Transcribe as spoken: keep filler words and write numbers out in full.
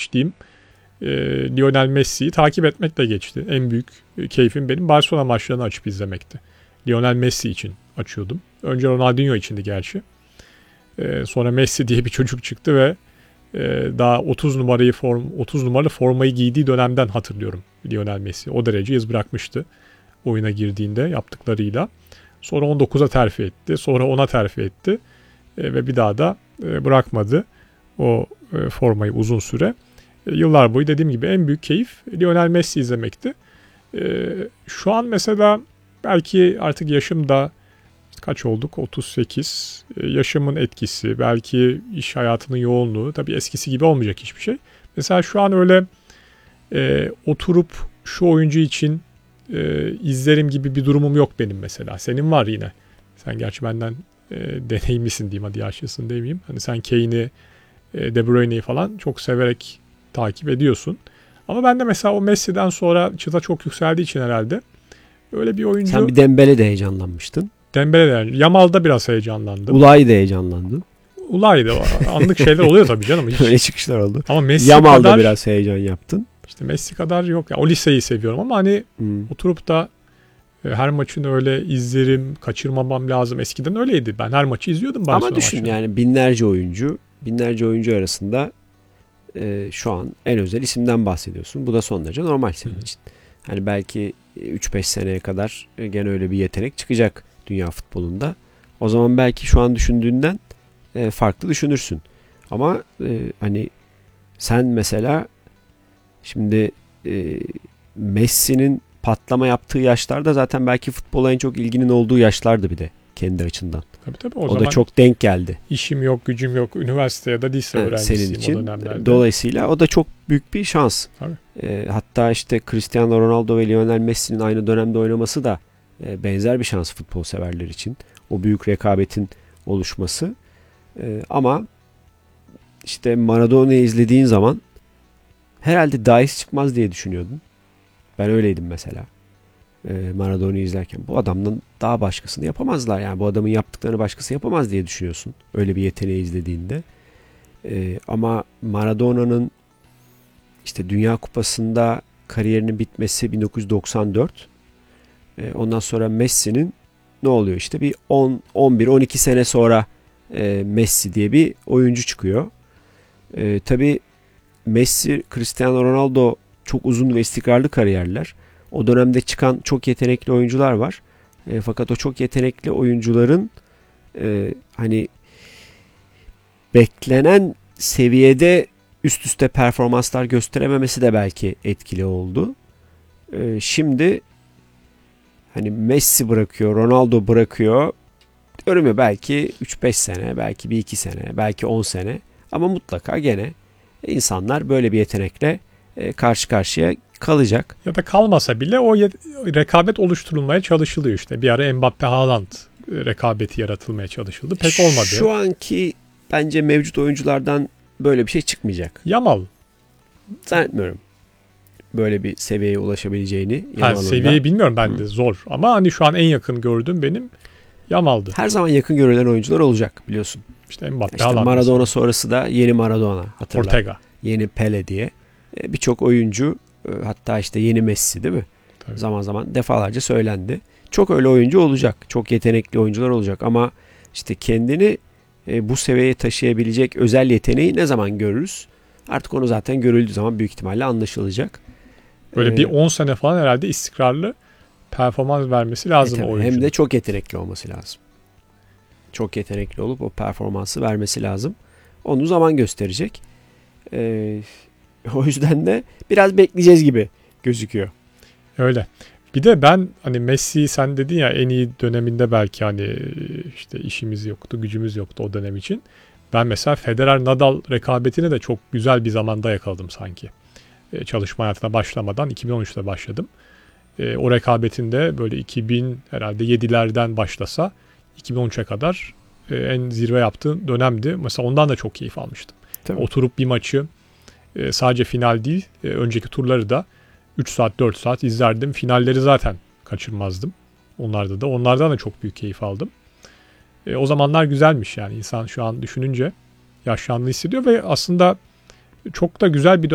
geçtiğim e, Lionel Messi'yi takip etmekle geçti. En büyük e, keyfim benim Barcelona maçlarını açıp izlemekti. Lionel Messi için açıyordum. Önce Ronaldinho içindi gerçi. E, sonra Messi diye bir çocuk çıktı ve e, daha otuz numarayı form otuz numaralı formayı giydiği dönemden hatırlıyorum Lionel Messi. O derece iz bırakmıştı oyuna girdiğinde yaptıklarıyla. Sonra on dokuza terfi etti. Sonra ona terfi etti. E, ve bir daha da e, bırakmadı o e, formayı uzun süre. E, yıllar boyu dediğim gibi en büyük keyif Lionel Messi izlemekti. E, şu an mesela belki artık yaşım da kaç olduk? otuz sekiz. E, yaşımın etkisi, belki iş hayatının yoğunluğu. Tabii eskisi gibi olmayacak hiçbir şey. Mesela şu an öyle e, oturup şu oyuncu için e, izlerim gibi bir durumum yok benim mesela. Senin var yine. Sen gerçi benden e, deneyimlisin diyeyim, hadi yaşlısın demeyeyim. Hani sen Kane'i, e, De Bruyne'yi falan çok severek takip ediyorsun. Ama ben de mesela o Messi'den sonra çıta çok yükseldiği için herhalde öyle bir oyuncu. Sen bir Dembele de heyecanlanmıştın. Dembele de yani. Yamal'da biraz heyecanlandım. Ulay da heyecanlandı. Ulay da anlık şeyler oluyor tabii canım. Hiç. Öyle çıkışlar oldu. Ama Messi Yamal'da kadar biraz heyecan yaptın. İşte Messi kadar yok. Yani o liseyi seviyorum ama hani hmm. oturup da e, her maçını öyle izlerim, kaçırmamam lazım. Eskiden öyleydi. Ben her maçı izliyordum. Ama düşün maçını. Yani binlerce oyuncu, binlerce oyuncu arasında e, şu an en özel isimden bahsediyorsun. Bu da son derece normal senin hmm. için. Hani belki üç beş seneye kadar gene öyle bir yetenek çıkacak dünya futbolunda. O zaman belki şu an düşündüğünden e, farklı düşünürsün. Ama e, hani sen mesela şimdi e, Messi'nin patlama yaptığı yaşlarda zaten belki futbola en çok ilginin olduğu yaşlardı bir de kendi açından. Tabii tabii. O, o zaman da çok denk geldi. İşim yok, gücüm yok, üniversite ya da lise evet, öğrencisiyim senin için. O dönemlerde. Dolayısıyla o da çok büyük bir şans. E, hatta işte Cristiano Ronaldo ve Lionel Messi'nin aynı dönemde oynaması da e, benzer bir şans futbol severler için. O büyük rekabetin oluşması. E, ama işte Maradona'yı izlediğin zaman herhalde daha iyisi çıkmaz diye düşünüyordun. Ben öyleydim mesela. E, Maradona'yı izlerken. Bu adamdan daha başkasını yapamazlar. Yani bu adamın yaptıklarını başkası yapamaz diye düşünüyorsun. Öyle bir yeteneği izlediğinde. E, ama Maradona'nın işte Dünya Kupası'nda kariyerinin bitmesi bin dokuz yüz doksan dört. E, ondan sonra Messi'nin ne oluyor? İşte bir on, on bir, on iki sene sonra e, Messi diye bir oyuncu çıkıyor. E, tabii Messi, Cristiano Ronaldo çok uzun ve istikrarlı kariyerler. O dönemde çıkan çok yetenekli oyuncular var. E, fakat o çok yetenekli oyuncuların e, hani beklenen seviyede üst üste performanslar gösterememesi de belki etkili oldu. E, şimdi hani Messi bırakıyor, Ronaldo bırakıyor. Diyorum ya belki üç beş sene, belki bir iki sene, belki on sene. Ama mutlaka gene insanlar böyle bir yetenekle karşı karşıya kalacak. Ya da kalmasa bile o rekabet oluşturulmaya çalışılıyor işte. Bir ara Mbappe Haaland rekabeti yaratılmaya çalışıldı. Pek olmadı. Şu anki bence mevcut oyunculardan böyle bir şey çıkmayacak. Yamal. Zannetmiyorum böyle bir seviyeye ulaşabileceğini. Ha, seviyeyi bilmiyorum ben de. Hı. Zor. Ama hani şu an en yakın gördüğüm benim Yamal'dı. Her zaman yakın görülen oyuncular olacak biliyorsun. İşte Mbappe, işte Haaland Maradona mesela. Sonrası da yeni Maradona hatırla. Ortega. Yeni Pele diye. Birçok oyuncu, hatta işte yeni Messi değil mi? Tabii. Zaman zaman defalarca söylendi. Çok öyle oyuncu olacak. Çok yetenekli oyuncular olacak ama işte kendini bu seviyeye taşıyabilecek özel yeteneği ne zaman görürüz? Artık onu zaten görüldüğü zaman büyük ihtimalle anlaşılacak. Böyle ee, bir on sene falan herhalde istikrarlı performans vermesi lazım e, oyuncunun. Hem de çok yetenekli olması lazım. Çok yetenekli olup o performansı vermesi lazım. Onu zaman gösterecek. Ee, o yüzden de biraz bekleyeceğiz gibi gözüküyor. Öyle. Bir de ben hani Messi sen dedin ya en iyi döneminde belki hani işte işimiz yoktu, gücümüz yoktu o dönem için. Ben mesela Federer-Nadal rekabetini de çok güzel bir zamanda yakaladım sanki. Ee, çalışma hayatına başlamadan iki bin on üçte başladım. Ee, o rekabetinde böyle iki bin herhalde yedilerden başlasa iki bin on üçe kadar e, en zirve yaptığı dönemdi. Mesela ondan da çok keyif almıştım. Tabii. Oturup bir maçı e, sadece final değil, e, önceki turları da üç saat dört saat izlerdim. Finalleri zaten kaçırmazdım. Onlarda da. Onlardan da çok büyük keyif aldım. E, o zamanlar güzelmiş yani. İnsan şu an düşününce yaşlandığını hissediyor ve aslında çok da güzel bir